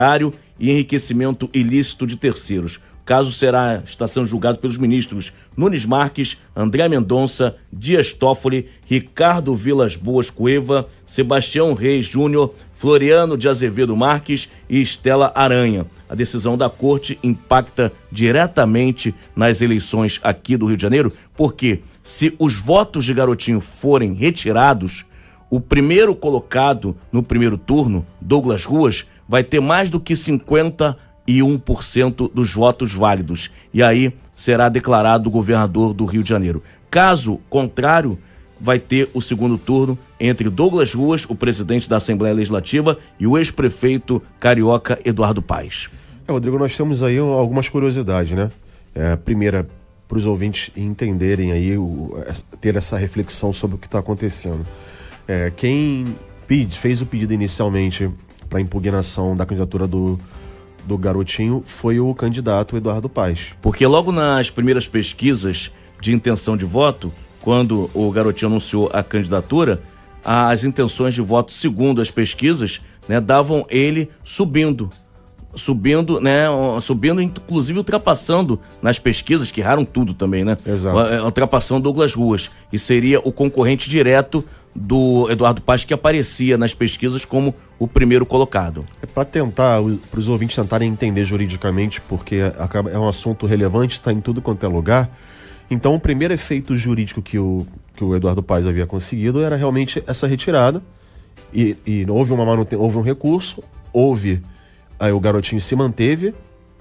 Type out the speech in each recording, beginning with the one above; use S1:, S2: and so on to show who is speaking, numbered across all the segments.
S1: e enriquecimento ilícito de terceiros. O caso está sendo julgado pelos ministros Nunes Marques, André Mendonça, Dias Toffoli, Ricardo Vilas Boas Cueva, Sebastião Reis Júnior, Floriano de Azevedo Marques e Estela Aranha. A decisão da corte impacta diretamente nas eleições aqui do Rio de Janeiro, porque se os votos de Garotinho forem retirados, o primeiro colocado no primeiro turno, Douglas Ruas, vai ter mais do que 51% dos votos válidos. E aí será declarado governador do Rio de Janeiro. Caso contrário, vai ter o segundo turno entre Douglas Ruas, o presidente da Assembleia Legislativa, e o ex-prefeito carioca Eduardo Paes.
S2: Rodrigo, nós temos aí algumas curiosidades, né? Primeira, para os ouvintes entenderem aí, ter essa reflexão sobre o que está acontecendo. Quem fez o pedido inicialmente para impugnação da candidatura do Garotinho foi o candidato Eduardo Paes.
S1: Porque logo nas primeiras pesquisas de intenção de voto, quando o Garotinho anunciou a candidatura, as intenções de voto, segundo as pesquisas, né, davam ele subindo, inclusive ultrapassando nas pesquisas, que erraram tudo também, né?
S2: Exato.
S1: Ultrapassando Douglas Ruas. E seria o concorrente direto do Eduardo Paes, que aparecia nas pesquisas como o primeiro colocado.
S2: Para tentar, para os ouvintes tentarem entender juridicamente, porque é um assunto relevante, está em tudo quanto é lugar. Então, o primeiro efeito jurídico que o Eduardo Paes havia conseguido era realmente essa retirada. E houve houve um recurso, aí o Garotinho se manteve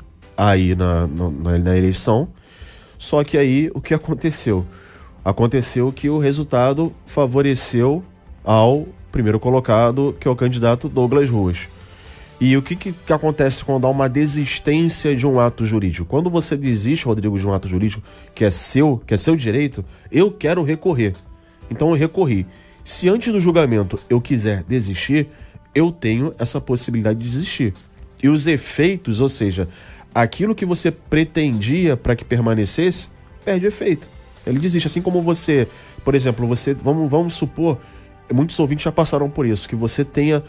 S2: aí na eleição. Só que aí o que aconteceu? Aconteceu que o resultado favoreceu ao primeiro colocado, que é o candidato Douglas Ruas. E o que acontece quando há uma desistência de um ato jurídico? Quando você desiste, Rodrigo, de um ato jurídico que é seu direito, eu quero recorrer. Então eu recorri. Se antes do julgamento eu quiser desistir, eu tenho essa possibilidade de desistir. E os efeitos, ou seja, aquilo que você pretendia para que permanecesse, perde efeito. Ele desiste. Assim como você, por exemplo, vamos supor, muitos ouvintes já passaram por isso, que você tenha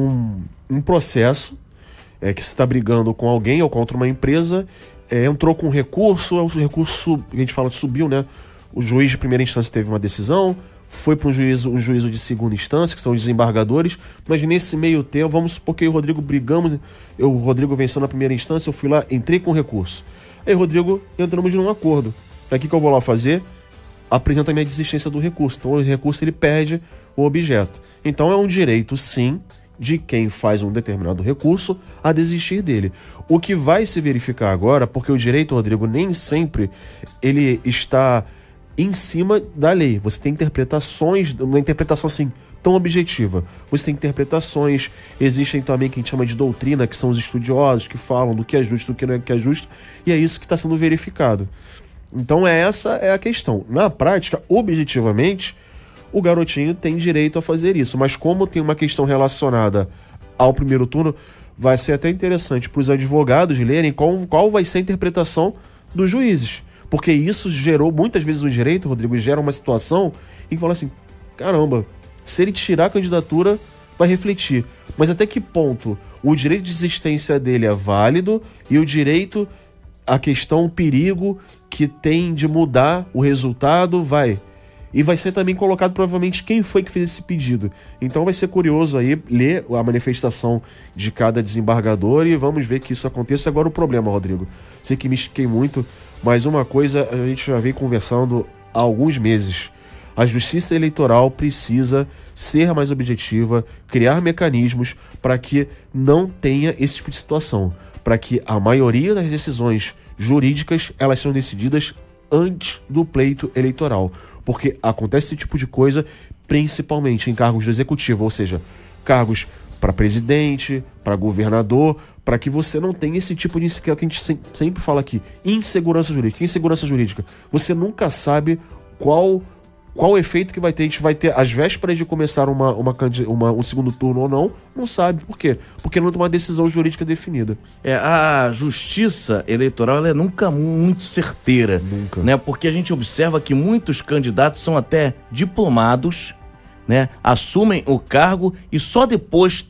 S2: um processo que você está brigando com alguém ou contra uma empresa, entrou com recurso, o recurso, a gente fala que subiu, né? O juiz de primeira instância teve uma decisão, foi para um juízo de segunda instância, que são os desembargadores, mas nesse meio tempo, vamos supor que eu e o Rodrigo brigamos, o Rodrigo venceu na primeira instância, eu fui lá, entrei com recurso. Aí, Rodrigo, entramos num acordo. O que eu vou lá fazer? Apresenta a minha desistência do recurso. Então, o recurso ele perde o objeto. Então, é um direito, sim, de quem faz um determinado recurso a desistir dele. O que vai se verificar agora, porque o direito, Rodrigo, nem sempre ele está em cima da lei. Você tem interpretações, uma interpretação assim tão objetiva. Você tem interpretações, existem também quem chama de doutrina, que são os estudiosos que falam do que é justo, do que não é justo, e é isso que está sendo verificado. Então essa é a questão. Na prática, objetivamente, o Garotinho tem direito a fazer isso, mas como tem uma questão relacionada ao primeiro turno, vai ser até interessante para os advogados lerem qual vai ser a interpretação dos juízes. Porque isso gerou, muitas vezes o direito, Rodrigo, gera uma situação em que fala assim, caramba, se ele tirar a candidatura, vai refletir. Mas até que ponto o direito de existência dele é válido e o direito, a questão, o perigo que tem de mudar o resultado, vai. E vai ser também colocado provavelmente quem foi que fez esse pedido. Então vai ser curioso aí ler a manifestação de cada desembargador e vamos ver que isso aconteça. Agora o problema, Rodrigo, sei que me estiquei muito, mas uma coisa a gente já vem conversando há alguns meses. A justiça eleitoral precisa ser mais objetiva, criar mecanismos para que não tenha esse tipo de situação, para que a maioria das decisões jurídicas elas sejam decididas antes do pleito eleitoral, porque acontece esse tipo de coisa principalmente em cargos do executivo, ou seja, cargos para presidente, para governador, para que você não tenha esse tipo de que a gente sempre fala aqui, insegurança jurídica. Insegurança jurídica, você nunca sabe qual efeito que vai ter. A gente vai ter às vésperas de começar um segundo turno ou não sabe. Por quê? Porque não tem uma decisão jurídica definida.
S1: A justiça eleitoral ela é nunca muito certeira.
S2: Nunca.
S1: Né? Porque a gente observa que muitos candidatos são até diplomados, né? Assumem o cargo e só depois tem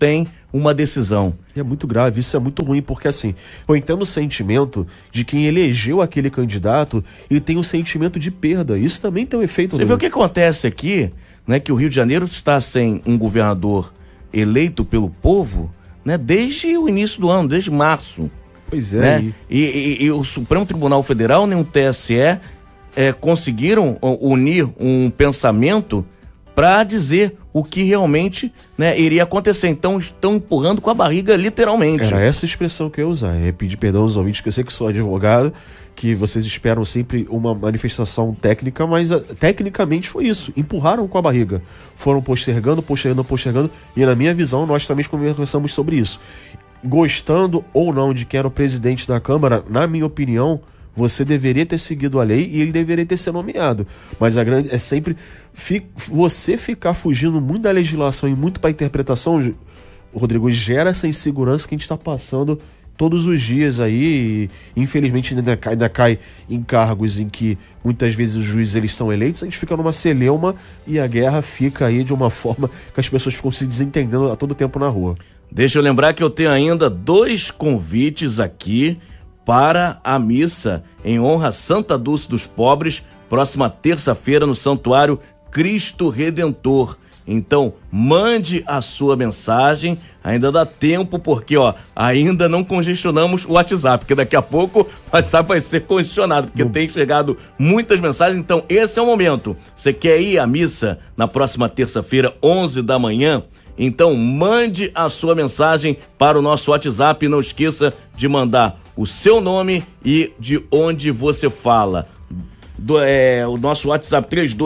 S1: uma decisão.
S2: É muito grave, isso é muito ruim, porque assim, eu entendo o sentimento de quem elegeu aquele candidato e tem um sentimento de perda. Isso também tem um efeito...
S1: Você vê o que acontece aqui, né, que o Rio de Janeiro está sem um governador eleito pelo povo, né, desde o início do ano, desde março.
S2: Pois é.
S1: Né? E o Supremo Tribunal Federal, nem o TSE, conseguiram unir um pensamento para dizer o que realmente, né, iria acontecer. Então estão empurrando com a barriga, literalmente.
S2: Era essa expressão que eu ia usar. É pedir perdão aos ouvintes, que eu sei que sou advogado, que vocês esperam sempre uma manifestação técnica, mas tecnicamente foi isso. Empurraram com a barriga. Foram postergando, e na minha visão nós também conversamos sobre isso. Gostando ou não de quem era o presidente da Câmara, na minha opinião, você deveria ter seguido a lei e ele deveria ter sido nomeado. Mas a grande é sempre você ficar fugindo muito da legislação e muito para a interpretação, Rodrigo, gera essa insegurança que a gente está passando todos os dias aí. E, infelizmente ainda cai em cargos em que muitas vezes os juízes eles são eleitos, a gente fica numa celeuma e a guerra fica aí de uma forma que as pessoas ficam se desentendendo a todo tempo na rua.
S1: Deixa eu lembrar que eu tenho ainda 2 convites aqui para a missa em honra a Santa Dulce dos Pobres, próxima terça-feira no Santuário Cristo Redentor. Então, mande a sua mensagem, ainda dá tempo, porque ainda não congestionamos o WhatsApp, porque daqui a pouco o WhatsApp vai ser congestionado, porque tem chegado muitas mensagens. Então, esse é o momento. Você quer ir à missa na próxima terça-feira, 11 da manhã? Então, mande a sua mensagem para o nosso WhatsApp e não esqueça de mandar o seu nome e de onde você fala. O nosso WhatsApp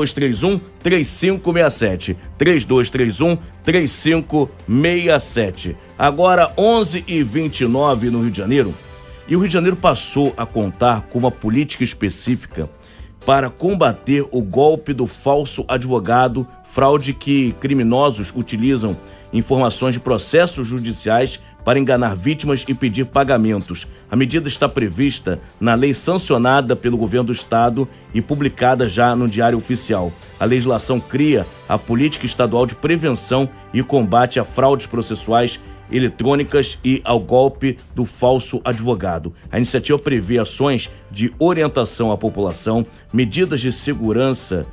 S1: 3231-3567. 3231-3567. Agora 11h29 no Rio de Janeiro. E o Rio de Janeiro passou a contar com uma política específica para combater o golpe do falso advogado, fraude que criminosos utilizam informações de processos judiciais para enganar vítimas e pedir pagamentos. A medida está prevista na lei sancionada pelo governo do estado e publicada já no Diário Oficial. A legislação cria a Política Estadual de Prevenção e Combate a Fraudes Processuais Eletrônicas e ao Golpe do Falso Advogado. A iniciativa prevê ações de orientação à população, medidas de segurança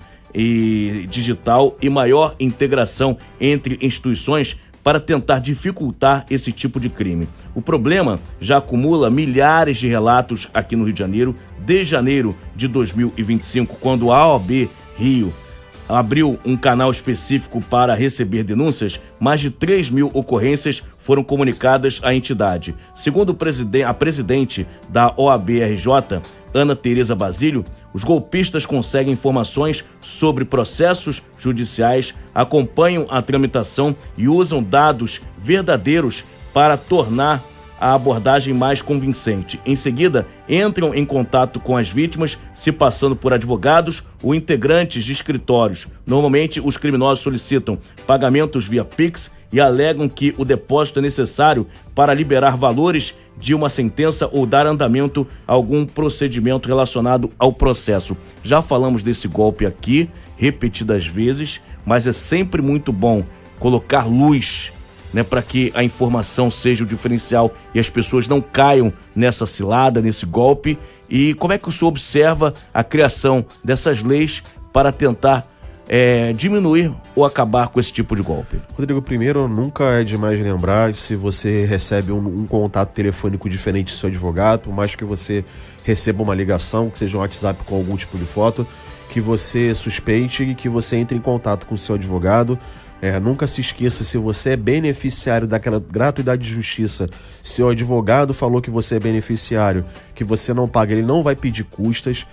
S1: e digital e maior integração entre instituições para tentar dificultar esse tipo de crime. O problema já acumula milhares de relatos aqui no Rio de Janeiro, desde janeiro de 2025, quando a OAB Rio abriu um canal específico para receber denúncias, mais de 3.000 ocorrências foram comunicadas à entidade. Segundo a presidente da OAB-RJ, Ana Tereza Basílio, os golpistas conseguem informações sobre processos judiciais, acompanham a tramitação e usam dados verdadeiros para tornar a abordagem mais convincente. Em seguida, entram em contato com as vítimas, se passando por advogados ou integrantes de escritórios. Normalmente, os criminosos solicitam pagamentos via Pix e alegam que o depósito é necessário para liberar valores de uma sentença ou dar andamento a algum procedimento relacionado ao processo. Já falamos desse golpe aqui repetidas vezes, mas é sempre muito bom colocar luz, né, para que a informação seja o diferencial e as pessoas não caiam nessa cilada, nesse golpe. E como é que o senhor observa a criação dessas leis para tentar diminuir ou acabar com esse tipo de golpe?
S2: Rodrigo, primeiro, nunca é demais lembrar, se você recebe um contato telefônico diferente do seu advogado, por mais que você receba uma ligação, que seja um WhatsApp com algum tipo de foto, que você suspeite e que você entre em contato com o seu advogado. Nunca se esqueça, se você é beneficiário daquela gratuidade de justiça, seu advogado falou que você é beneficiário, que você não paga, ele não vai pedir custas.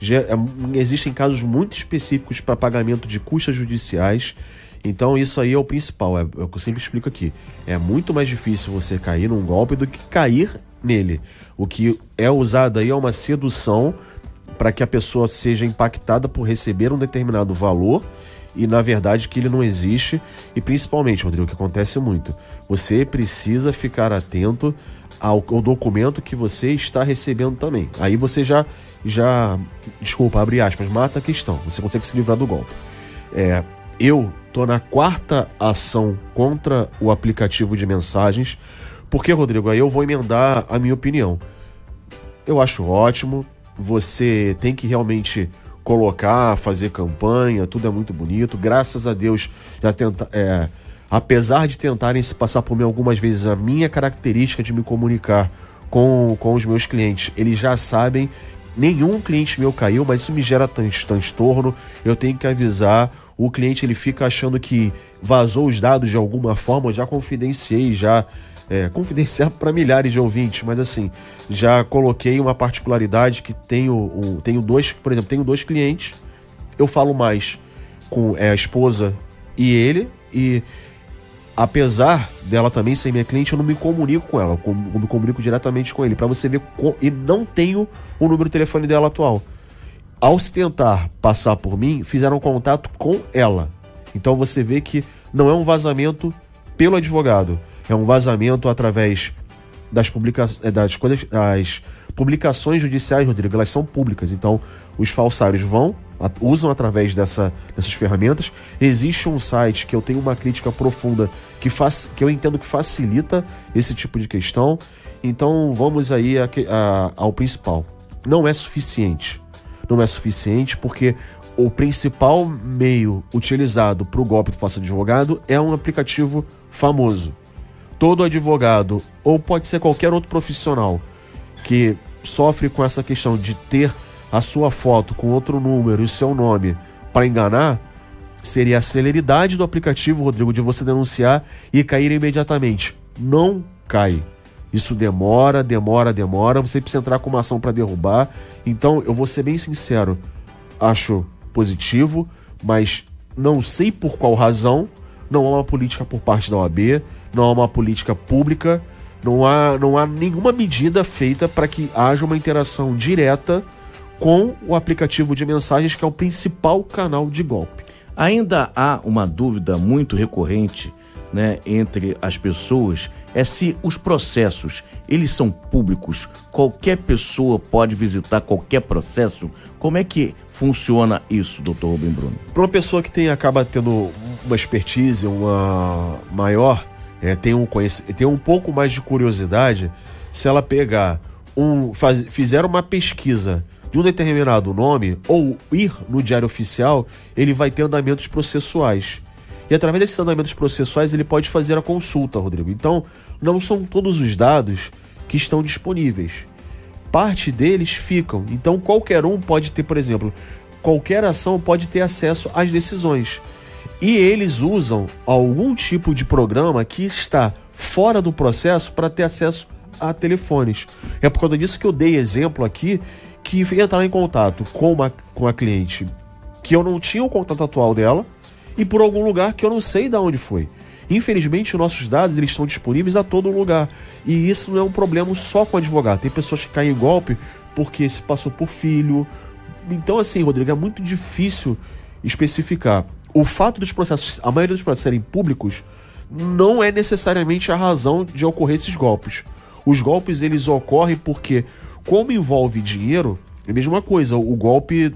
S2: Existem casos muito específicos para pagamento de custas judiciais, então isso aí é o principal, é o que eu sempre explico aqui. É muito mais difícil você cair num golpe do que cair nele. O que é usado aí é uma sedução para que a pessoa seja impactada por receber um determinado valor e na verdade que ele não existe. E principalmente, Rodrigo, o que acontece muito, você precisa ficar atento ao documento que você está recebendo também. Aí você já desculpa, abre aspas, mata a questão, você consegue se livrar do golpe. Eu tô na 4ª ação contra o aplicativo de mensagens. Porque, Rodrigo, aí eu vou emendar a minha opinião. Eu acho ótimo, você tem que realmente colocar, fazer campanha, tudo é muito bonito. Graças a Deus, apesar de tentarem se passar por mim algumas vezes, a minha característica de me comunicar com os meus clientes, eles já sabem, nenhum cliente meu caiu, mas isso me gera transtorno, eu tenho que avisar. O cliente, ele fica achando que vazou os dados de alguma forma. Eu já confidenciei, confidenciar para milhares de ouvintes, mas assim, já coloquei uma particularidade que tenho dois clientes, eu falo mais com a esposa e ele, e apesar dela também ser minha cliente, eu não me comunico com ela, eu me comunico diretamente com ele, para você ver, e não tenho o número de telefone dela atual. Ao se tentar passar por mim, fizeram contato com ela. Então você vê que não é um vazamento pelo advogado, é um vazamento através das publicações judiciais, Rodrigo, elas são públicas. Então os falsários usam através dessas ferramentas. Existe um site que eu tenho uma crítica profunda que eu entendo que facilita esse tipo de questão. Então vamos aí ao principal. Não é suficiente. Não é suficiente porque o principal meio utilizado para o golpe do falso advogado é um aplicativo famoso. Todo advogado, ou pode ser qualquer outro profissional que sofre com essa questão de ter a sua foto com outro número e o seu nome para enganar, seria a celeridade do aplicativo, Rodrigo, de você denunciar e cair imediatamente. Não cai. Isso demora, você precisa entrar com uma ação para derrubar. Então, eu vou ser bem sincero, acho positivo, mas não sei por qual razão não há uma política por parte da OAB, não há uma política pública, não há nenhuma medida feita para que haja uma interação direta com o aplicativo de mensagens, que é o principal canal de golpe.
S1: Ainda há uma dúvida muito recorrente, né, entre as pessoas, é se os processos, eles são públicos, qualquer pessoa pode visitar qualquer processo. Como é que funciona isso, doutor Rubem Bruno?
S2: Para uma pessoa que acaba tendo uma expertise, uma maior, tem um pouco mais de curiosidade, se ela pegar, fizer uma pesquisa de um determinado nome, ou ir no Diário Oficial, ele vai ter andamentos processuais. E através desses andamentos processuais ele pode fazer a consulta, Rodrigo. Então, não são todos os dados que estão disponíveis. Parte deles ficam. Então, qualquer um pode ter, por exemplo, qualquer ação pode ter acesso às decisões. E eles usam algum tipo de programa que está fora do processo para ter acesso a telefones. É por causa disso que eu dei exemplo aqui, que entrar em contato com a cliente que eu não tinha o contato atual dela, e por algum lugar que eu não sei de onde foi. Infelizmente, os nossos dados eles estão disponíveis a todo lugar. E isso não é um problema só com o advogado. Tem pessoas que caem em golpe porque se passou por filho. Então, assim, Rodrigo, é muito difícil especificar. O fato dos processos, a maioria dos processos serem públicos, não é necessariamente a razão de ocorrer esses golpes. Os golpes, eles ocorrem porque, como envolve dinheiro, é a mesma coisa, o golpe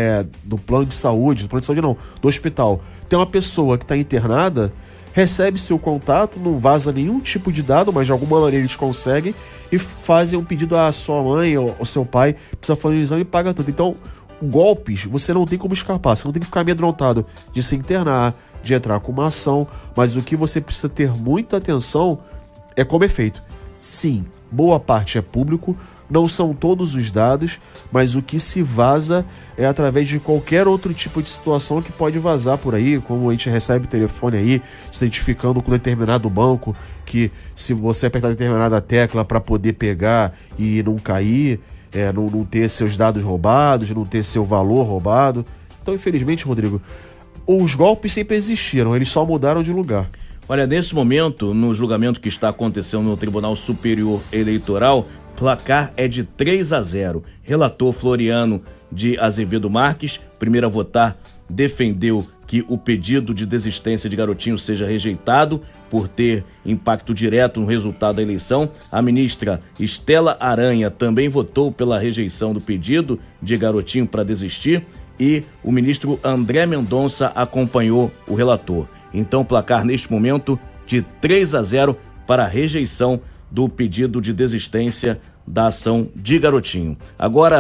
S2: do plano de saúde, do hospital. Tem uma pessoa que está internada, recebe seu contato, não vaza nenhum tipo de dado, mas de alguma maneira eles conseguem e fazem um pedido à sua mãe ou ao seu pai, precisa fazer um exame e paga tudo. Então, golpes, você não tem como escapar, você não tem que ficar amedrontado de se internar, de entrar com uma ação, mas o que você precisa ter muita atenção é como é feito. Sim, boa parte é público, não são todos os dados, mas o que se vaza é através de qualquer outro tipo de situação que pode vazar por aí, como a gente recebe telefone aí, se identificando com determinado banco, que se você apertar determinada tecla para poder pegar e não cair, não ter seus dados roubados, não ter seu valor roubado. Então, infelizmente, Rodrigo, os golpes sempre existiram, eles só mudaram de lugar.
S1: Olha, nesse momento, no julgamento que está acontecendo no Tribunal Superior Eleitoral, placar é de 3-0. Relator Floriano de Azevedo Marques, primeiro a votar, defendeu que o pedido de desistência de Garotinho seja rejeitado por ter impacto direto no resultado da eleição. A ministra Estela Aranha também votou pela rejeição do pedido de Garotinho para desistir. e o ministro André Mendonça acompanhou o relator. Então, o placar neste momento de 3-0 para a rejeição do pedido de desistência da ação de Garotinho. Agora,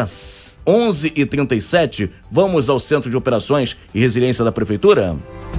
S1: 11h37, vamos ao Centro de Operações e Resiliência da Prefeitura?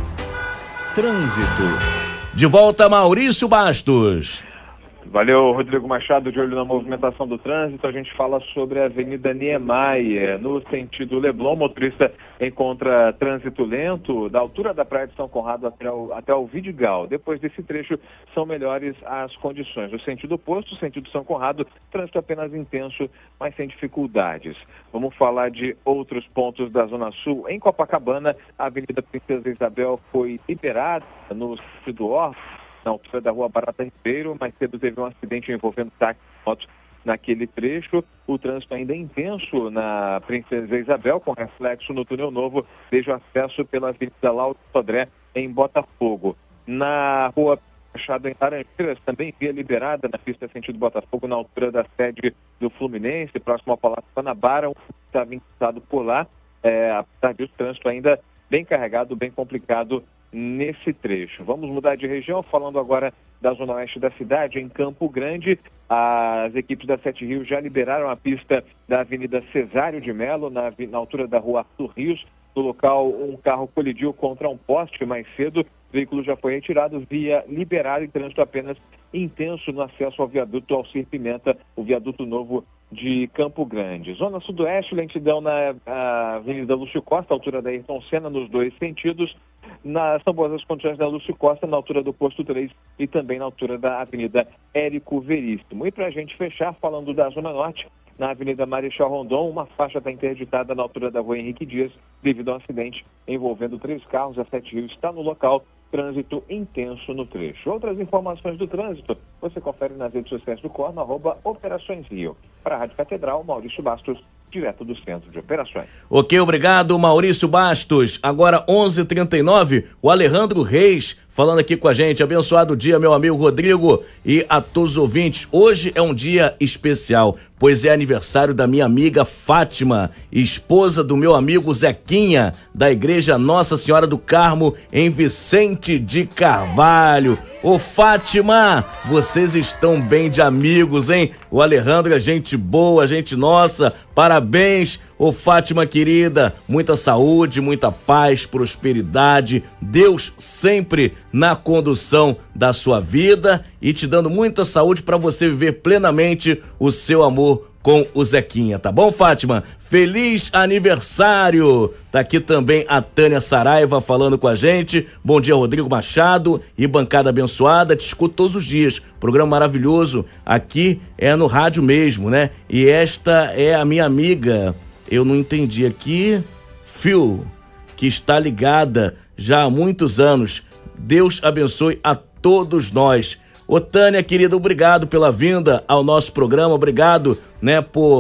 S1: Trânsito. De volta, Maurício Bastos.
S3: Valeu, Rodrigo Machado, de olho na movimentação do trânsito. A gente fala sobre a Avenida Niemeyer, no sentido Leblon. O motorista encontra trânsito lento da altura da Praia de São Conrado até o Vidigal. Depois desse trecho, são melhores as condições. No sentido oposto, sentido São Conrado, trânsito apenas intenso, mas sem dificuldades. Vamos falar de outros pontos da Zona Sul. Em Copacabana, a Avenida Princesa Isabel foi liberada no sentido Orla, na altura da Rua Barata Ribeiro. Mais cedo teve um acidente envolvendo táxi e motos naquele trecho. O trânsito ainda é intenso na Princesa Isabel, com reflexo no túnel novo, desde o acesso pela Avenida Lauro Sodré, em Botafogo. Na Rua Machado, em Laranjeiras, também via liberada na pista sentido Botafogo, na altura da sede do Fluminense, próximo ao Palácio Guanabara, estava encostado por lá, apesar disso, o trânsito ainda bem carregado, bem complicado nesse trecho. Vamos mudar de região, falando agora da zona oeste da cidade. Em Campo Grande, as equipes da Sete Rios já liberaram a pista da Avenida Cesário de Melo, na altura da Rua Arthur Rios. No local, um carro colidiu contra um poste mais cedo. O veículo já foi retirado, via liberado e trânsito apenas intenso no acesso ao viaduto Alcir Pimenta, o viaduto novo de Campo Grande. Zona Sudoeste, lentidão na Avenida Lúcio Costa, altura da Ayrton Senna, nos dois sentidos. São boas as condições da Lúcio Costa, na altura do Posto 3 e também na altura da Avenida Érico Veríssimo. E para a gente fechar, falando da Zona Norte, na Avenida Marechal Rondon, uma faixa está interditada na altura da Rua Henrique Dias devido a um acidente envolvendo 3 carros. A Sete Rios está no local, trânsito intenso no trecho. Outras informações do trânsito você confere nas redes sociais do COR, @Operações Rio. Para a Rádio Catedral, Maurício Bastos, direto do Centro de Operações.
S1: Ok, obrigado, Maurício Bastos. Agora 11h39, o Alejandro Reis falando aqui com a gente. Abençoado dia, meu amigo Rodrigo, e a todos os ouvintes. Hoje é um dia especial, pois é aniversário da minha amiga Fátima, esposa do meu amigo Zequinha, da Igreja Nossa Senhora do Carmo, em Vicente de Carvalho. Ô Fátima, vocês estão bem de amigos, hein? O Alejandro é gente boa, gente nossa, parabéns. Ô Fátima querida, muita saúde, muita paz, prosperidade, Deus sempre na condução da sua vida e te dando muita saúde para você viver plenamente o seu amor com o Zequinha, tá bom, Fátima? Feliz aniversário! Tá aqui também a Tânia Saraiva falando com a gente. Bom dia, Rodrigo Machado e bancada abençoada. Te escuto todos os dias. Programa maravilhoso. Aqui é no rádio mesmo, né? E esta é a minha amiga, eu não entendi aqui, Phil, que está ligada já há muitos anos. Deus abençoe a todos nós. Ô Tânia, querida, obrigado pela vinda ao nosso programa, obrigado, né,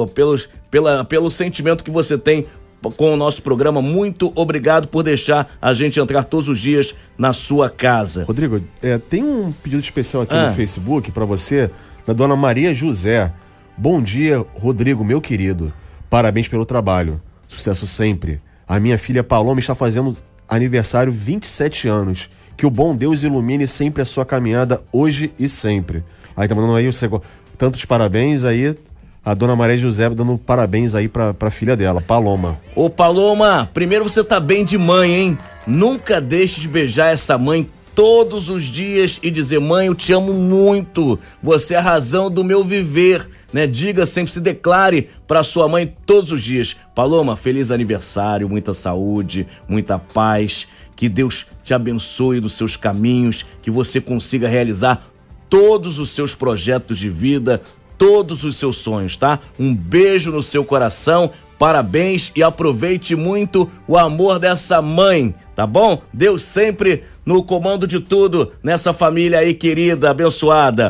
S1: pelo sentimento que você tem com o nosso programa. Muito obrigado por deixar a gente entrar todos os dias na sua casa.
S2: Rodrigo, tem um pedido especial aqui no Facebook para você, da dona Maria José. Bom dia, Rodrigo, meu querido. Parabéns pelo trabalho. Sucesso sempre. A minha filha Paloma está fazendo aniversário 27 anos. Que o bom Deus ilumine sempre a sua caminhada hoje e sempre. Aí tá mandando aí tantos parabéns aí, a dona Maria José dando parabéns aí pra filha dela, Paloma.
S1: Ô Paloma, primeiro você tá bem de mãe, hein? Nunca deixe de beijar essa mãe todos os dias e dizer: mãe, eu te amo muito, você é a razão do meu viver, né? Diga sempre, se declare para sua mãe todos os dias. Paloma, feliz aniversário, muita saúde, muita paz, que Deus te abençoe dos seus caminhos, que você consiga realizar todos os seus projetos de vida, todos os seus sonhos, tá? Um beijo no seu coração, parabéns e aproveite muito o amor dessa mãe, tá bom? Deus sempre no comando de tudo nessa família aí querida, abençoada.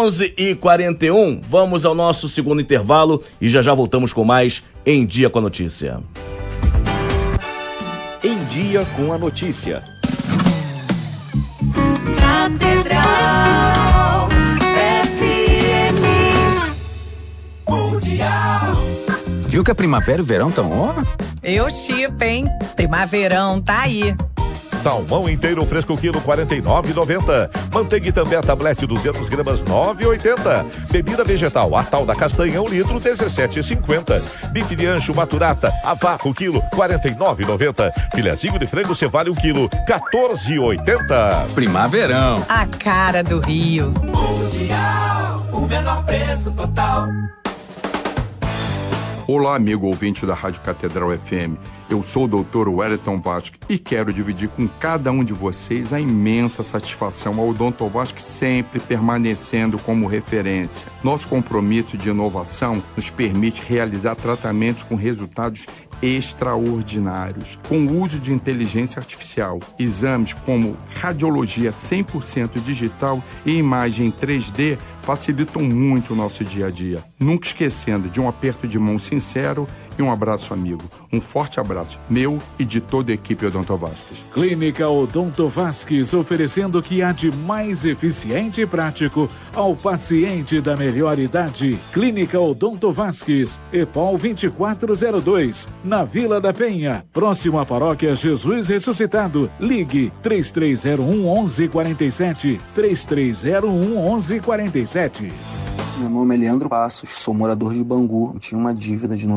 S1: 11h41, vamos ao nosso segundo intervalo e já voltamos com mais Em Dia com a Notícia.
S4: Em Dia com a Notícia.
S5: Catedral FM Mundial. Viu que a primavera e o verão estão on?
S6: Eu chipo, hein? Primaverão, tá aí.
S7: Salmão inteiro fresco quilo 49,90. Manteiga Itambé tablete 200 gramas 9,80. Bebida vegetal a tal da castanha 1 litro 17,50. Bife de ancho maturata a vácuo quilo 49,90. Filezinho de frango cevale 1 quilo 14,80.
S5: Primaverão.
S6: A cara do Rio.
S8: Mundial, o menor preço total.
S9: Olá, amigo ouvinte da Rádio Catedral FM. Eu sou o Dr. Wellington Vasque e quero dividir com cada um de vocês a imensa satisfação ao Odonto Vasque sempre permanecendo como referência. Nosso compromisso de inovação nos permite realizar tratamentos com resultados extraordinários, com o uso de inteligência artificial, exames como radiologia 100% digital e imagem 3D facilitam muito o nosso dia a dia. Nunca esquecendo de um aperto de mão sincero e um abraço amigo. Um forte abraço, meu e de toda a equipe Odonto Vasques.
S10: Clínica Odonto Vasques, oferecendo o que há de mais eficiente e prático ao paciente da melhor idade. Clínica Odonto Vasques, EPOL 2402, na Vila da Penha, próximo à Paróquia Jesus Ressuscitado. Ligue 3301-1147, 3301-1147.
S11: Meu nome é Leandro Passos, sou morador de Bangu. Eu tinha uma dívida de R$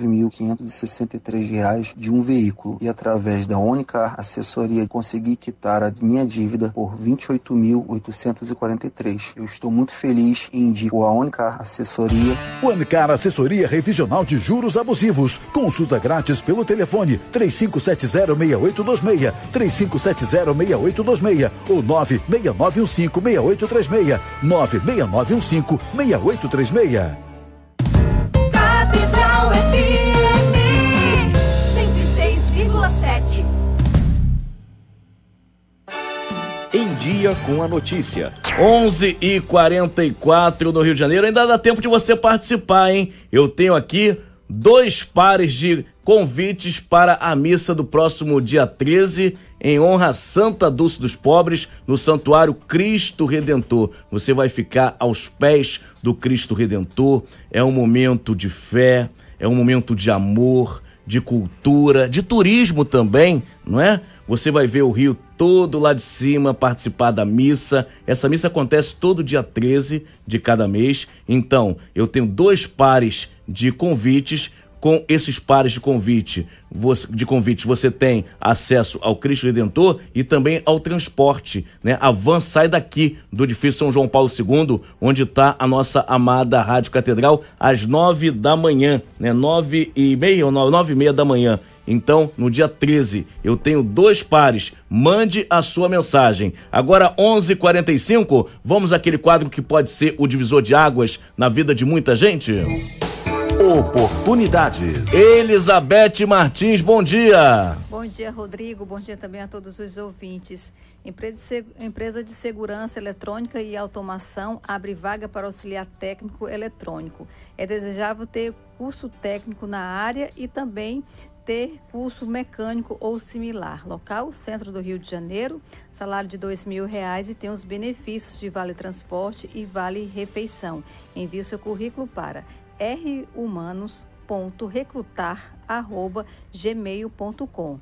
S11: 99.563 de um veículo e através da Onicar Assessoria consegui quitar a minha dívida por R$ 28.843. Eu estou muito feliz e indico a Onicar Assessoria.
S12: Onicar Assessoria Revisional de Juros Abusivos. Consulta grátis pelo telefone 3570-6826, 3570-6826 ou 96915-6836, 96915-6836.
S8: Catedral FM 106,7.
S4: Em Dia com a Notícia.
S1: 11h44 no Rio de Janeiro. Ainda dá tempo de você participar, hein? Eu tenho aqui 2 pares de convites para a missa do próximo dia 13, em honra a Santa Dulce dos Pobres, no Santuário Cristo Redentor. Você vai ficar aos pés do Cristo Redentor. É um momento de fé, é um momento de amor, de cultura, de turismo também, não é? Você vai ver o Rio todo lá de cima, participar da missa. Essa missa acontece todo dia 13 de cada mês. Então, eu tenho 2 pares de convites. Com esses pares de convites, você tem acesso ao Cristo Redentor e também ao transporte, né? A van sai daqui do edifício São João Paulo II, onde está a nossa amada Rádio Catedral, às 9 da manhã, né? 9h30 ou 9h30 da manhã. Então, no dia 13, eu tenho 2 pares. Mande a sua mensagem. Agora, 11h45, vamos àquele quadro que pode ser o divisor de águas na vida de muita gente? Oportunidades. Elizabeth Martins, bom dia.
S13: Bom dia, Rodrigo. Bom dia também a todos os ouvintes. Empresa de Segurança Eletrônica e Automação abre vaga para auxiliar técnico eletrônico. É desejável ter curso técnico na área e também ter curso mecânico ou similar. Local, centro do Rio de Janeiro, salário de R$ 2.000 e tem os benefícios de vale transporte e vale refeição. Envie o seu currículo para rhumanos.recrutar@gmail.com,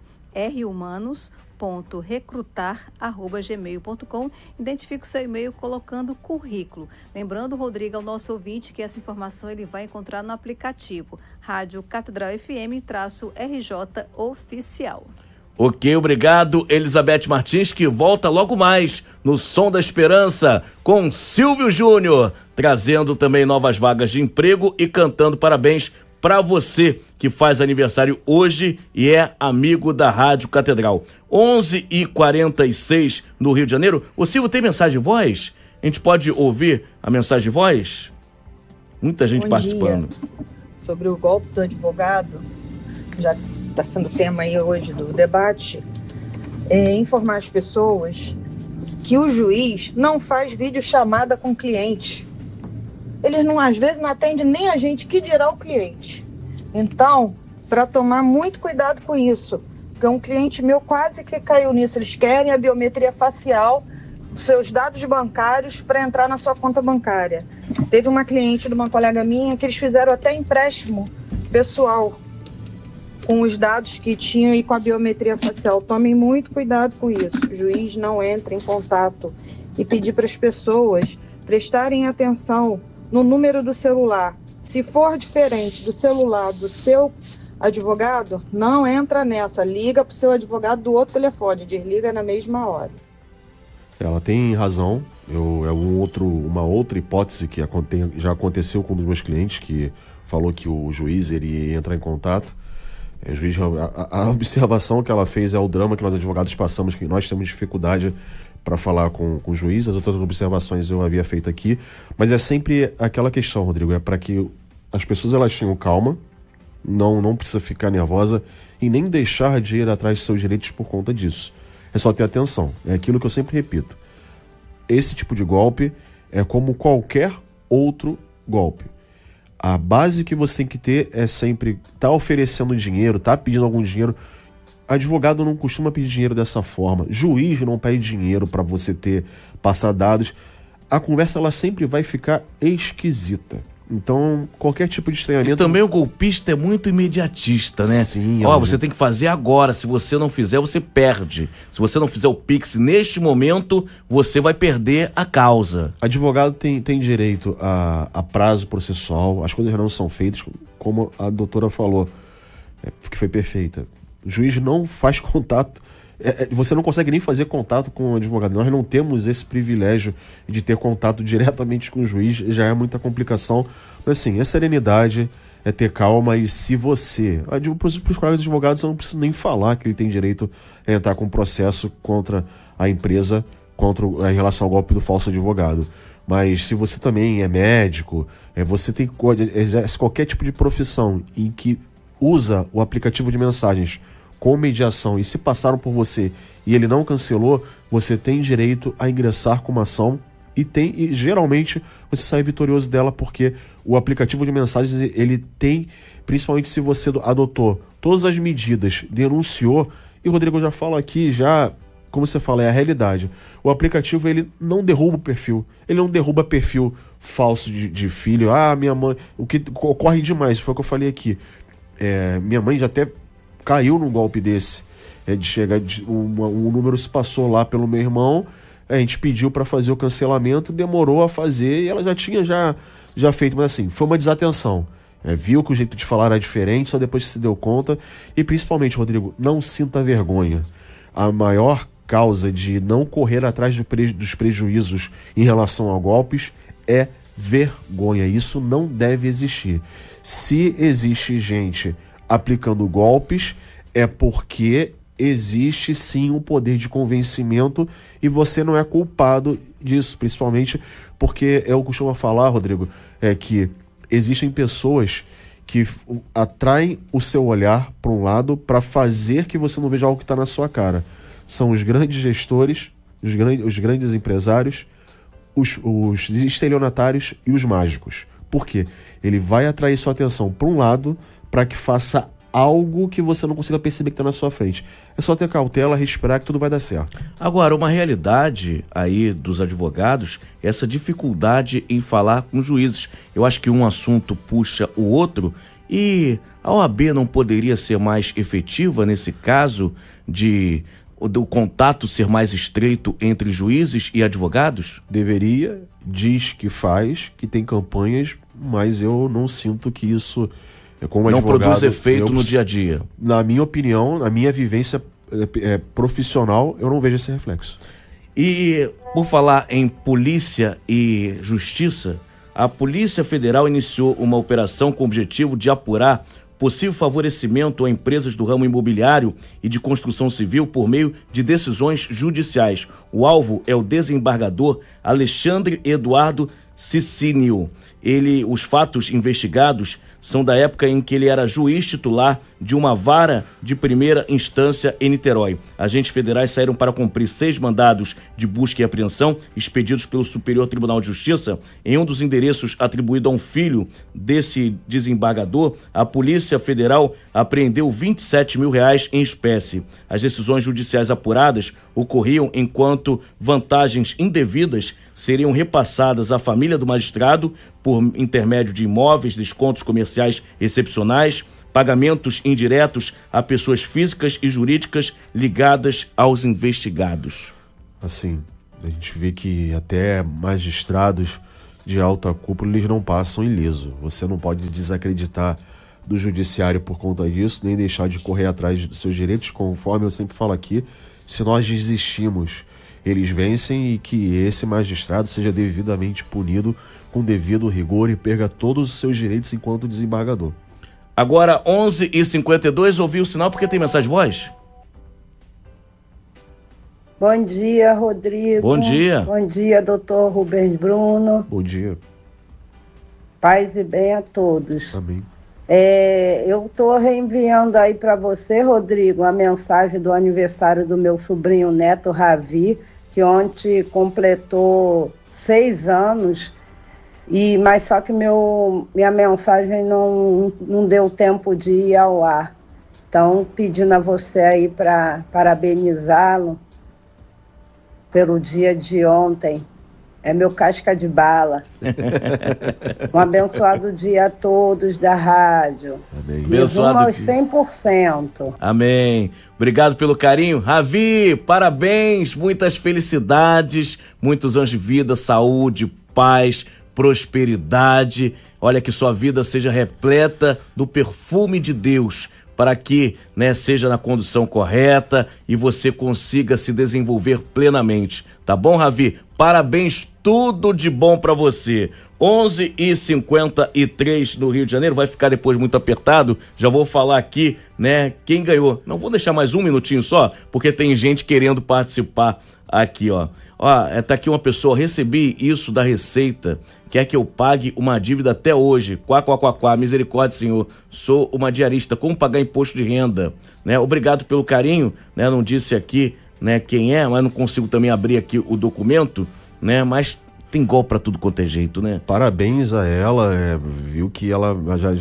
S13: rhumanos.recrutar@gmail.com. Identifique o seu e-mail colocando currículo. Lembrando, Rodrigo, ao nosso ouvinte que essa informação ele vai encontrar no aplicativo Rádio Catedral FM-RJ Oficial.
S1: Ok, obrigado, Elizabeth Martins, que volta logo mais no Som da Esperança com Silvio Júnior, trazendo também novas vagas de emprego e cantando parabéns para você que faz aniversário hoje e é amigo da Rádio Catedral. 11h46 no Rio de Janeiro. O Silvio tem mensagem de voz? A gente pode ouvir a mensagem de voz? Muita gente
S14: Bom
S1: participando.
S14: Dia. Sobre o golpe do advogado, já está sendo tema aí hoje do debate, informar as pessoas que o juiz não faz videochamada com o cliente. Eles não, às vezes não atendem nem a gente, que dirá o cliente. Então, para tomar muito cuidado com isso, porque um cliente meu quase que caiu nisso. Eles querem a biometria facial, seus dados bancários para entrar na sua conta bancária. Teve uma cliente de uma colega minha que eles fizeram até empréstimo pessoal com os dados que tinham e com a biometria facial. Tomem muito cuidado com isso. O juiz não entra em contato e pedir para as pessoas prestarem atenção no número do celular. Se for diferente do celular do seu advogado, não entra nessa. Liga para o seu advogado do outro telefone, desliga na mesma hora.
S2: Ela tem razão. Uma outra hipótese que já aconteceu com um dos meus clientes, que falou que o juiz iria entrar em contato. A observação que ela fez é o drama que nós advogados passamos, que nós temos dificuldade para falar com o juiz. As outras observações eu havia feito aqui, mas é sempre aquela questão, Rodrigo, é para que as pessoas elas tenham calma, não precisa ficar nervosa e nem deixar de ir atrás de seus direitos por conta disso. É só ter atenção, é aquilo que eu sempre repito. Esse tipo de golpe é como qualquer outro golpe. A base que você tem que ter é sempre estar oferecendo dinheiro, pedindo algum dinheiro. Advogado não costuma pedir dinheiro dessa forma. Juiz não pede dinheiro para você passar dados. A conversa ela sempre vai ficar esquisita. Então, qualquer tipo de estranhamento...
S1: E também o golpista é muito imediatista, né?
S2: Sim.
S1: Você tem que fazer agora. Se você não fizer, você perde. Se você não fizer o Pix neste momento, você vai perder a causa.
S2: Advogado tem direito a prazo processual. As coisas não são feitas, como a doutora falou, que foi perfeita. O juiz não faz contato... Você não consegue nem fazer contato com o advogado. Nós não temos esse privilégio de ter contato diretamente com o juiz, já é muita complicação. Mas assim, é serenidade, é ter calma. E se você... Para os colegas advogados, eu não preciso nem falar que ele tem direito a entrar com processo contra a empresa em relação ao golpe do falso advogado. Mas se você também é médico, você exerce qualquer tipo de profissão em que usa o aplicativo de mensagens com mediação e se passaram por você e ele não cancelou, você tem direito a ingressar com uma ação e geralmente você sai vitorioso dela, porque o aplicativo de mensagens ele tem, principalmente se você adotou todas as medidas, denunciou, e Rodrigo, eu já falo aqui, como você fala, é a realidade. O aplicativo ele não derruba o perfil, ele não derruba perfil falso de filho. Minha mãe, o que ocorre demais, foi o que eu falei aqui. Minha mãe já até caiu num golpe desse, de chegar, um número se passou lá pelo meu irmão, a gente pediu para fazer o cancelamento, demorou a fazer e ela já tinha já feito, mas assim, foi uma desatenção. Viu que o jeito de falar era diferente, só depois que se deu conta. E principalmente, Rodrigo, não sinta vergonha. A maior causa de não correr atrás dos prejuízos em relação a golpes é vergonha. Isso não deve existir. Se existe gente aplicando golpes, é porque existe sim um poder de convencimento e você não é culpado disso, principalmente porque eu costumo falar, Rodrigo, que existem pessoas que atraem o seu olhar para um lado para fazer que você não veja algo que está na sua cara. São os grandes gestores, os grandes empresários, os estelionatários e os mágicos. Por quê? Ele vai atrair sua atenção para um lado para que faça algo que você não consiga perceber que está na sua frente. É só ter cautela, respirar que tudo vai dar certo.
S1: Agora, uma realidade aí dos advogados é essa dificuldade em falar com juízes. Eu acho que um assunto puxa o outro e a OAB não poderia ser mais efetiva nesse caso do contato ser mais estreito entre juízes e advogados?
S2: Deveria, diz que faz, que tem campanhas, mas eu não sinto que isso... Como
S1: não
S2: advogado,
S1: produz efeito no dia a dia.
S2: Na minha opinião, na minha vivência profissional, eu não vejo esse reflexo.
S1: E por falar em polícia e justiça, a Polícia Federal iniciou uma operação com o objetivo de apurar possível favorecimento a empresas do ramo imobiliário e de construção civil por meio de decisões judiciais. O alvo é o desembargador Alexandre Eduardo Cicínio. Os fatos investigados são da época em que ele era juiz titular de uma vara de primeira instância em Niterói. Agentes federais saíram para cumprir 6 mandados de busca e apreensão expedidos pelo Superior Tribunal de Justiça. Em um dos endereços atribuído a um filho desse desembargador, a Polícia Federal apreendeu R$27 mil em espécie. As decisões judiciais apuradas ocorriam enquanto vantagens indevidas seriam repassadas à família do magistrado por intermédio de imóveis, descontos comerciais excepcionais, pagamentos indiretos a pessoas físicas e jurídicas ligadas aos investigados.
S2: Assim, a gente vê que até magistrados de alta cúpula, eles não passam ileso. Você não pode desacreditar do judiciário por conta disso, nem deixar de correr atrás dos seus direitos, conforme eu sempre falo aqui, se nós desistimos, eles vencem, e que esse magistrado seja devidamente punido com devido rigor e perca todos os seus direitos enquanto desembargador.
S1: Agora, 11h52, ouvi o sinal porque tem mensagem de voz?
S15: Bom dia, Rodrigo.
S1: Bom dia.
S15: Bom dia, doutor Rubens Bruno.
S2: Bom dia.
S15: Paz e bem a todos.
S2: Amém.
S15: Eu estou reenviando aí para você, Rodrigo, a mensagem do aniversário do meu sobrinho neto Ravi, que ontem completou 6 anos, mas só que minha mensagem não deu tempo de ir ao ar. Então, pedindo a você aí para parabenizá-lo pelo dia de ontem. É meu casca de bala. Um abençoado dia a todos da rádio.
S1: Amém.
S15: Abençoado aos 100%.
S1: Amém. Obrigado pelo carinho. Ravi, parabéns, muitas felicidades, muitos anos de vida, saúde, paz, prosperidade. Olha, que sua vida seja repleta do perfume de Deus, para que, seja na condução correta e você consiga se desenvolver plenamente. Tá bom, Ravi? Parabéns, tudo de bom para você. 11h53 no Rio de Janeiro, vai ficar depois muito apertado, já vou falar aqui, quem ganhou. Não vou deixar mais um minutinho só, porque tem gente querendo participar aqui, ó. Tá aqui uma pessoa, recebi isso da Receita, quer que eu pague uma dívida até hoje. Quá, misericórdia, Senhor. Sou uma diarista, como pagar imposto de renda? Obrigado pelo carinho, não disse aqui, quem é, mas não consigo também abrir aqui o documento, mas tem golpe pra tudo quanto é jeito,
S2: Parabéns a ela, viu que ela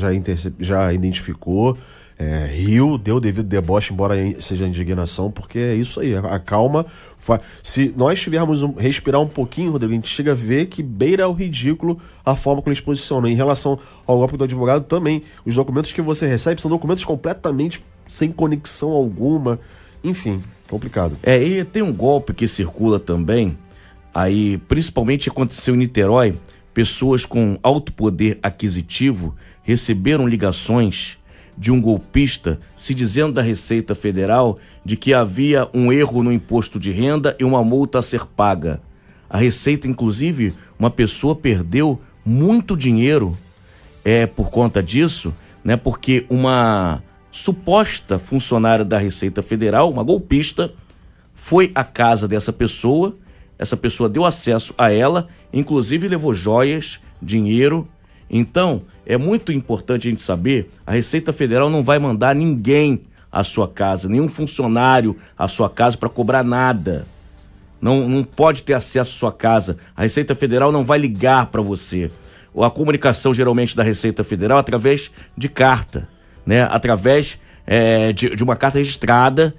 S2: já identificou, riu, deu devido deboche, embora seja indignação, porque é isso aí, a calma. Se nós tivermos respirar um pouquinho, Rodrigo, a gente chega a ver que beira o ridículo a forma como eles posicionam. Em relação ao golpe do advogado também, os documentos que você recebe são documentos completamente sem conexão alguma, enfim, complicado.
S1: E tem um golpe que circula também, aí principalmente aconteceu em Niterói, pessoas com alto poder aquisitivo receberam ligações de um golpista se dizendo da Receita Federal de que havia um erro no imposto de renda e uma multa a ser paga. A Receita, inclusive, uma pessoa perdeu muito dinheiro por conta disso, porque uma suposta funcionária da Receita Federal, uma golpista, foi à casa dessa pessoa, essa pessoa deu acesso a ela, inclusive levou joias, dinheiro. Então, é muito importante a gente saber, a Receita Federal não vai mandar ninguém à sua casa, nenhum funcionário à sua casa para cobrar nada. Não pode ter acesso à sua casa. A Receita Federal não vai ligar para você. A comunicação geralmente da Receita Federal através de carta, através de uma carta registrada,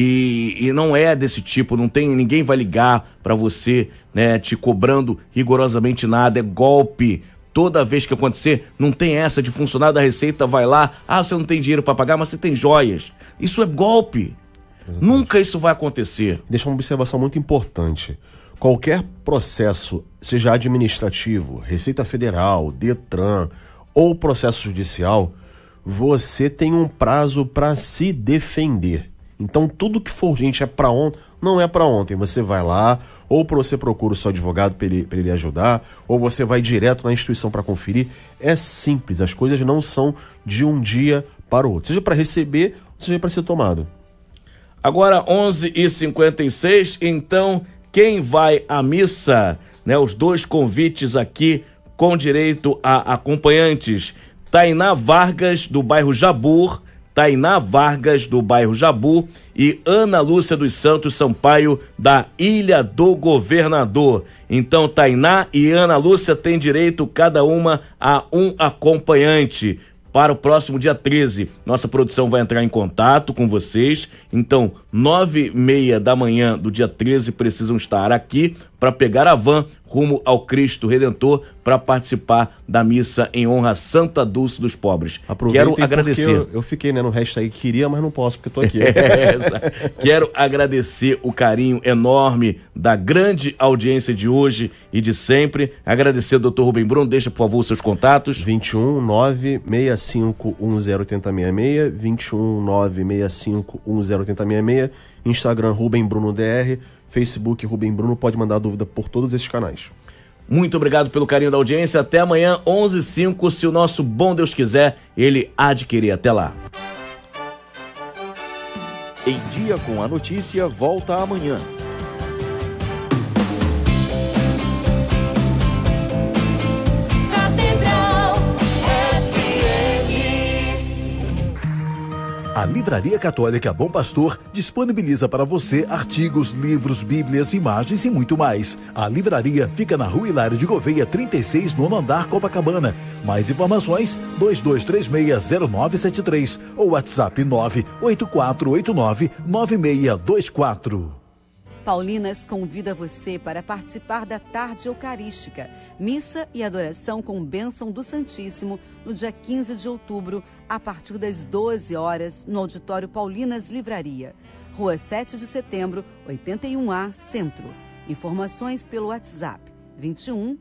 S1: e não é desse tipo, ninguém vai ligar para você, te cobrando rigorosamente nada, é golpe. Toda vez que acontecer, não tem essa de funcionário da Receita vai lá, você não tem dinheiro para pagar, mas você tem joias. Isso é golpe. Exatamente. Nunca isso vai acontecer.
S2: Deixa uma observação muito importante. Qualquer processo, seja administrativo, Receita Federal, Detran ou processo judicial, você tem um prazo para se defender. Então tudo que for, gente, é para ontem, não é para ontem. Você vai lá, ou você procura o seu advogado para ele ajudar, ou você vai direto na instituição para conferir. É simples, as coisas não são de um dia para o outro. Seja para receber, seja para ser tomado.
S1: Agora 11h56, então quem vai à missa, os dois convites aqui com direito a acompanhantes. Tainá Vargas, do bairro Jabur, e Ana Lúcia dos Santos Sampaio, da Ilha do Governador. Então, Tainá e Ana Lúcia têm direito, cada uma, a um acompanhante. Para o próximo dia 13, nossa produção vai entrar em contato com vocês. Então, 9h30 da manhã do dia 13, precisam estar aqui para pegar a van rumo ao Cristo Redentor para participar da missa em honra a Santa Dulce dos Pobres. Quero agradecer.
S2: Eu fiquei, no resto aí, queria, mas não posso porque estou aqui.
S1: Quero agradecer o carinho enorme da grande audiência de hoje e de sempre. Agradecer ao Dr. Rubem Bruno. Deixa, por favor, os seus contatos.
S2: 21 965 108066, 21 965 108066, Instagram Rubem Bruno DR, Facebook Rubem Bruno. Pode mandar dúvida por todos esses canais.
S1: Muito obrigado pelo carinho da audiência. Até amanhã, 11h05. Se o nosso bom Deus quiser, ele há de querer. Até lá.
S4: Em Dia com a Notícia volta amanhã.
S12: A Livraria Católica Bom Pastor disponibiliza para você artigos, livros, bíblias, imagens e muito mais. A livraria fica na Rua Hilário de Gouveia, 36, nono andar, Copacabana. Mais informações, 22360973 ou WhatsApp 984899624.
S16: Paulinas convida você para participar da Tarde Eucarística, missa e adoração com bênção do Santíssimo, no dia 15 de outubro, a partir das 12 horas, no Auditório Paulinas Livraria, Rua 7 de Setembro, 81A, Centro. Informações pelo WhatsApp 21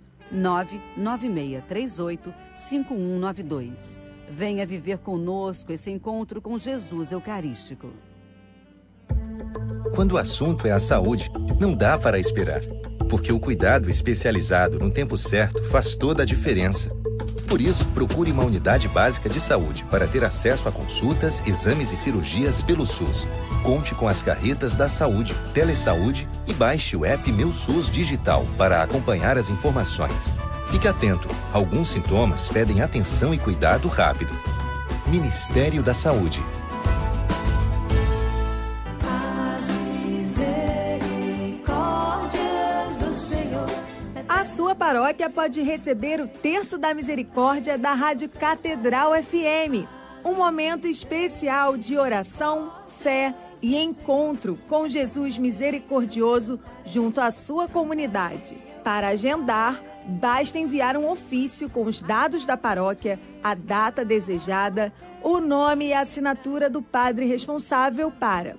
S16: 99638 5192. Venha viver conosco esse encontro com Jesus Eucarístico.
S17: Quando o assunto é a saúde, não dá para esperar, porque o cuidado especializado no tempo certo faz toda a diferença. Por isso, procure uma unidade básica de saúde para ter acesso a consultas, exames e cirurgias pelo SUS. Conte com as carretas da saúde, Telesaúde e baixe o app Meu SUS Digital para acompanhar as informações. Fique atento, alguns sintomas pedem atenção e cuidado rápido. Ministério da Saúde.
S18: A sua paróquia pode receber o Terço da Misericórdia da Rádio Catedral FM. Um momento especial de oração, fé e encontro com Jesus misericordioso junto à sua comunidade. Para agendar, basta enviar um ofício com os dados da paróquia, a data desejada, o nome e a assinatura do padre responsável para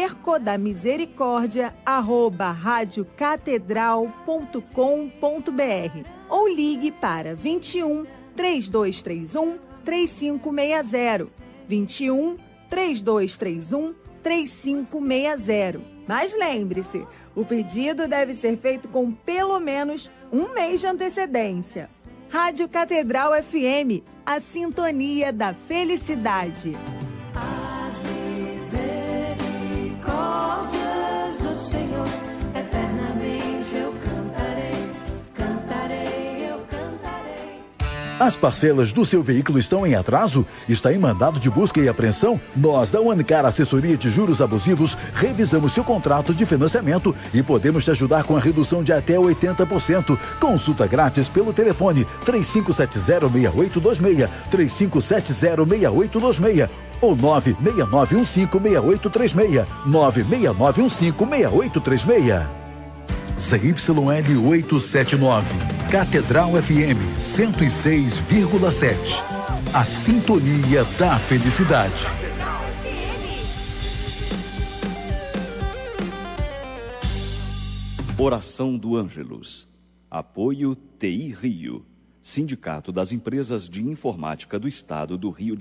S18: tercodamisericórdia@radiocatedral.com.br ou ligue para 21 3231 3560, 21 3231 3560. Mas lembre-se, o pedido deve ser feito com pelo menos um mês de antecedência. Rádio Catedral FM, a sintonia da felicidade.
S8: Do Senhor, eternamente eu cantarei, eu cantarei.
S12: As parcelas do seu veículo estão em atraso? Está em mandado de busca e apreensão? Nós, da Unicar Assessoria de Juros Abusivos, revisamos seu contrato de financiamento e podemos te ajudar com a redução de até 80%. Consulta grátis pelo telefone 3570-6826, 3570-6826 ou 969156836, 969156836. ZYL 879, Catedral FM 106,7. A sintonia da felicidade.
S4: Oração do Ângelus. Apoio TI Rio, Sindicato das Empresas de Informática do Estado do Rio de